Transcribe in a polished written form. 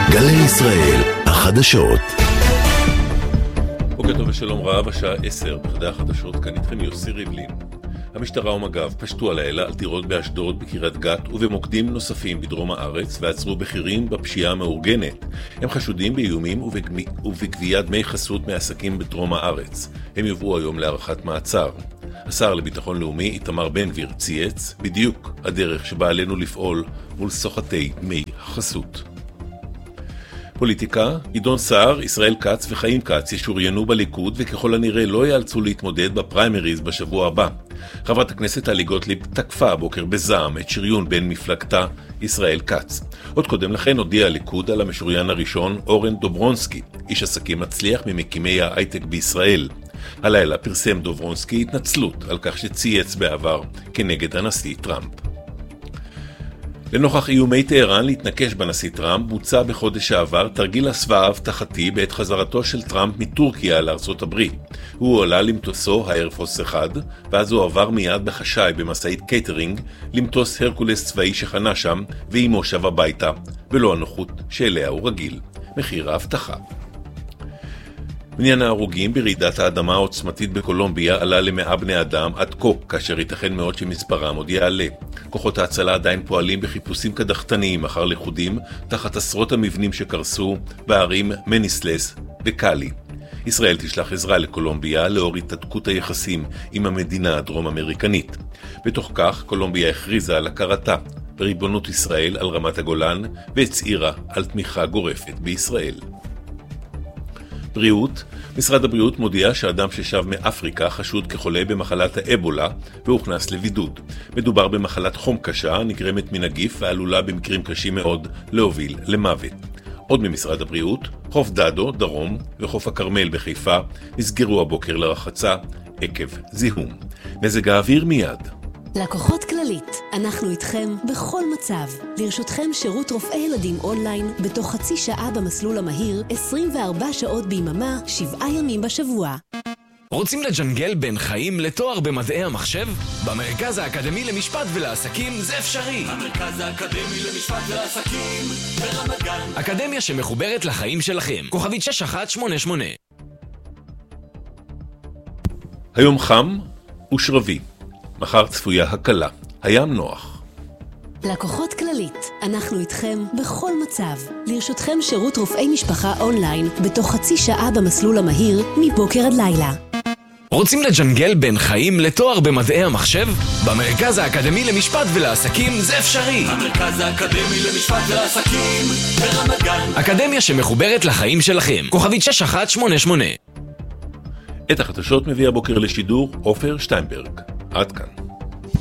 גלי ישראל, החדשות. בוקר טוב ושלום רב, השעה 10, בחדי החדשות, כאן איתכם יוסי ריבלין. המשטרה ומג"ב פשטו הלילה על דירות באשדוד, בקריית גת ובמוקדים נוספים בדרום הארץ ועצרו בכירים בפשיעה המאורגנת. הם חשודים באיומים ובגביית דמי חסות מעסקים בדרום הארץ. הם יובאו היום להארכת מעצר. השר לביטחון לאומי איתמר בן גביר צייץ בדיוק הדרך שבה עלינו לפעול מול סוחטי דמי חסות. פוליטיקה, גדעון סער, ישראל כץ וחיים כץ ישוריינו בליכוד וככל הנראה לא יאלצו להתמודד בפריימריז בשבוע הבא. חברת הכנסת טלי גוטליב תקפה הבוקר בזעם את שריון בין מפלגתה ישראל כץ. עוד קודם לכן הודיע הליכוד על המשוריין הראשון אורן דוברונסקי, איש עסקים מצליח ממקימי ההייטק בישראל. הלילה פרסם דוברונסקי התנצלות על כך שצייץ בעבר כנגד הנשיא טראמפ. לנוכח איומי טהרן להתנקש בנשיא טראמפ, בוצע בחודש העבר תרגיל הסוואה הבטחתי בעת חזרתו של טראמפ מטורקיה לארצות הברית. הוא עלה למטוסו האיירפורס 1, ואז הוא עבר מיד בחשאי במסעית קייטרינג למטוס הרקולס צבאי שחנה שם, ואימו שב הביתה, ולא הנוחות שאליה הוא רגיל. מחיר ההבטחה. מניין ההרוגים ברעידת האדמה העוצמתית בקולומביה עלה ל100 בני אדם עד כה, כאשר ייתכן מאוד שמספרם עוד יעלה. כוחות ההצלה עדיין פועלים בחיפושים קדחתניים אחר לכודים תחת עשרות המבנים שקרסו בערים מניסלס וקאלי. ישראל תשלח עזרה לקולומביה להוריד התדקות היחסים עם המדינה הדרום-אמריקנית. בתוך כך, קולומביה הכריזה על הכרתה בריבונות ישראל על רמת הגולן והצהירה על תמיכה גורפת בישראל. בריאות, משרד הבריאות מודיע שאדם ששב מאפריקה חשוד כחולה במחלת האבולה והוכנס לבידוד. מדובר במחלת חום קשה, נגרמת מנגיף ועלולה במקרים קשים מאוד להוביל למוות. עוד ממשרד הבריאות, חוף דדו, דרום, וחוף הכרמל בחיפה נסגרו הבוקר לרחצה עקב זיהום. מזג האוויר מיד. לקוחות כללית, אנחנו איתכם בכל מצב. לרשותכם שירות רופאי ילדים אונליין בתוך חצי שעה במסלול המהיר, 24 שעות ביממה, 7 ימים בשבוע. רוצים לג'נגל בין חיים לתואר במדעי המחשב? במרכז האקדמי למשפט ולעסקים זה אפשרי. המרכז האקדמי למשפט ולעסקים ברמת גן. אקדמיה שמחוברת לחיים שלכם. כוכבית 6188. היום חם ושרבי. מחר צפויה הקלה. הים נוח. לקוחות כללית, אנחנו איתכם בכל מצב. לרשותכם שירות רופאי משפחה אונליין בתוך חצי שעה במסלול המהיר מבוקר עד לילה. רוצים לג'נגל בין חיים לתואר במדעי המחשב? במרכז האקדמי למשפט ולעסקים זה אפשרי. המרכז האקדמי למשפט ולעסקים ברמת גן. אקדמיה שמחוברת לחיים שלכם. כוכבית 6188. את החדשות מביא הבוקר לשידור עופר שטיינברג. עד כאן.